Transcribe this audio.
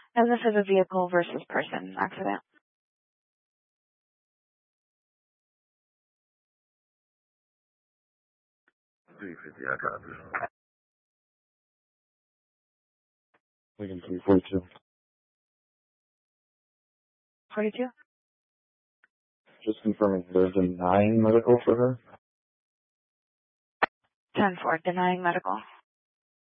And this is a vehicle versus person accident. 350, I got this. Lincoln 342. 42? Just confirming, they're denying medical for her? 10-4, denying medical.